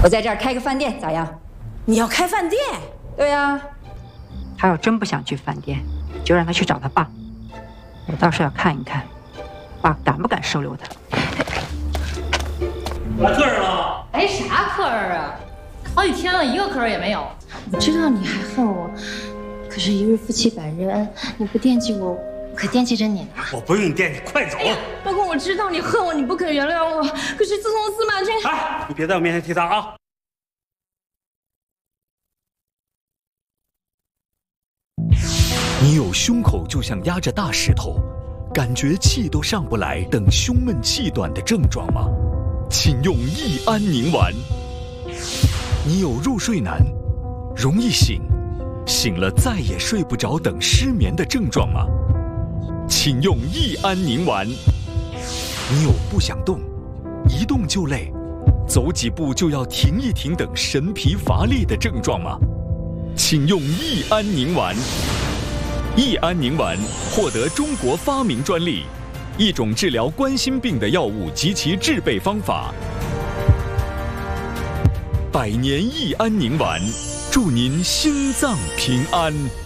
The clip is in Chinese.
我在这儿开个饭店咋样？ 你要开饭店？ 对呀。他要真不想去饭店，就让他去找他爸。我倒是要看一看，爸敢不敢收留他。 来客人了？ 哎，啥客人啊？好几天了，一个客人也没有。我知道你还恨我，可是一日夫妻百日恩，你不惦记我，我可惦记着你呢。 我不用你惦记，快走！ 包括我知道你恨我，你不肯原谅我，可是自从司马君…… 哎，你别在我面前提他啊！ 你有胸口就像压着大石头，感觉气都上不来等胸闷气短的症状吗？请用益安宁丸。你有入睡难、容易醒、醒了再也睡不着等失眠的症状吗？请用益安宁丸。你有不想动、一动就累、走几步就要停一停等神疲乏力的症状吗？请用益安宁丸。益安宁丸获得中国发明专利，一种治疗冠心病的药物及其制备方法。百年益安宁丸，祝您心脏平安。